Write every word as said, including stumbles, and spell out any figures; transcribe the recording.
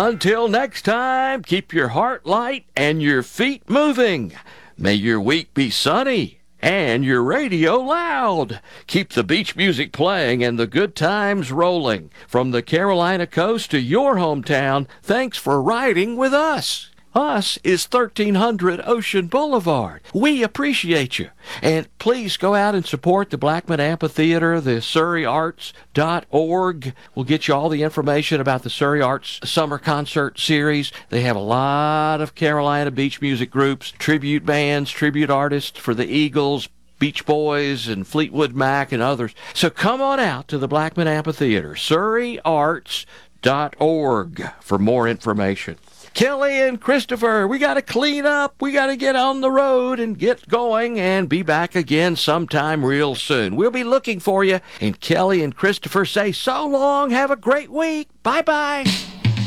Until next time, keep your heart light and your feet moving. May your week be sunny and your radio loud. Keep the beach music playing and the good times rolling. From the Carolina coast to your hometown, thanks for riding with us. Us is thirteen hundred Ocean Boulevard. We appreciate you. And please go out and support the Blackman Amphitheater, the Surrey Arts dot org. We'll get you all the information about the Surrey Arts Summer Concert Series. They have a lot of Carolina beach music groups, tribute bands, tribute artists for the Eagles, Beach Boys, and Fleetwood Mac, and others. So come on out to the Blackman Amphitheater, Surrey Arts dot org for more information. Kelly and Christopher, we got to clean up. We got to get on the road and get going and be back again sometime real soon. We'll be looking for you. And Kelly and Christopher say so long. Have a great week. Bye-bye.